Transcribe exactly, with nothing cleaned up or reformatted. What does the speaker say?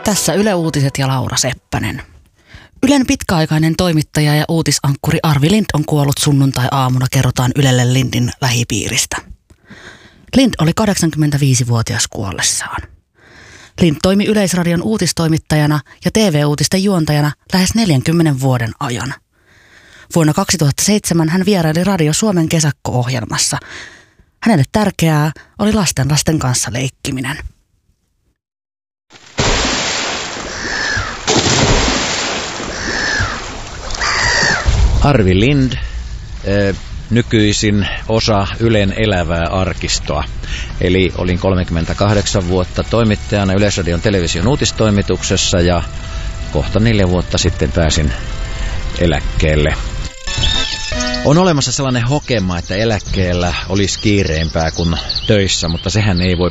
Tässä Yle Uutiset ja Laura Seppänen. Ylen pitkäaikainen toimittaja ja uutisankkuri Arvi Lind on kuollut sunnuntai-aamuna, kerrotaan Ylelle Lindin lähipiiristä. Lind oli kahdeksankymmentäviisivuotias kuollessaan. Lind toimi Yleisradion uutistoimittajana ja T V-uutisten juontajana lähes neljänkymmenen vuoden ajan. Vuonna kaksituhattaseitsemän hän vieraili Radio Suomen kesäkko-ohjelmassa. Hänelle tärkeää oli lasten lasten kanssa leikkiminen. Arvi Lind, nykyisin osa Ylen elävää arkistoa. Eli olin kolmekymmentäkahdeksan vuotta toimittajana Yleisradion television uutistoimituksessa ja kohta neljä vuotta sitten pääsin eläkkeelle. On olemassa sellainen hokema, että eläkkeellä olisi kiireempää kuin töissä, mutta sehän ei voi